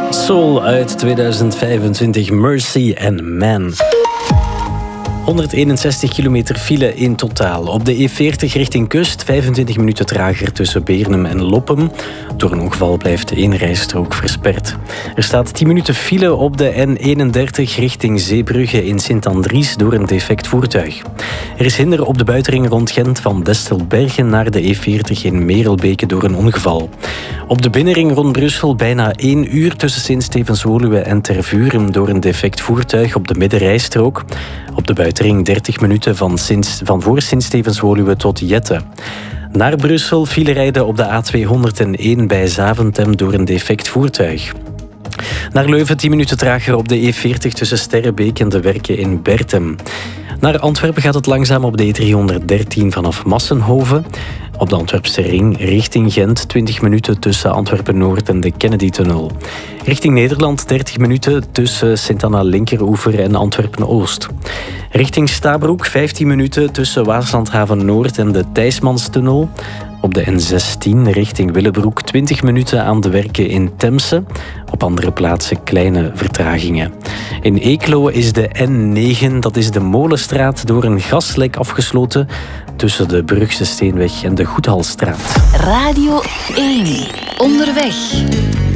Soul uit 2025, Mercy and Man. 161 kilometer file in totaal. Op de E40 richting kust, 25 minuten trager tussen Beernem en Loppem. Door een ongeval blijft één rijstrook versperd. Er staat 10 minuten file op de N31 richting Zeebrugge in Sint-Andries door een defect voertuig. Er is hinder op de buitenring rond Gent van Destelbergen naar de E40 in Merelbeke door een ongeval. Op de binnenring rond Brussel bijna 1 uur tussen Sint-Stevens-Woluwe en Tervuren door een defect voertuig op de middenrijstrook. Op de buitenring 30 minuten van voor Sint-Stevens-Woluwe tot Jette. Naar Brussel file rijden op de A201 bij Zaventem door een defect voertuig. Naar Leuven 10 minuten trager op de E40 tussen Sterrebeek en de Werken in Bertem. Naar Antwerpen gaat het langzaam op de E313 vanaf Massenhoven. Op de Antwerpse ring richting Gent 20 minuten tussen Antwerpen-Noord en de Kennedy-tunnel. Richting Nederland 30 minuten tussen Sint-Anna-Linkeroever en Antwerpen-Oost. Richting Stabroek 15 minuten tussen Waaslandhaven-Noord en de Thijsmanstunnel. Op de N16 richting Willebroek 20 minuten aan de Werken in Temse. Op andere plaatsen kleine vertragingen. In Eeklo is de N9, dat is de Molenstraat, door een gaslek afgesloten tussen de Brugse Steenweg en de Goedhalstraat. Radio 1. Onderweg.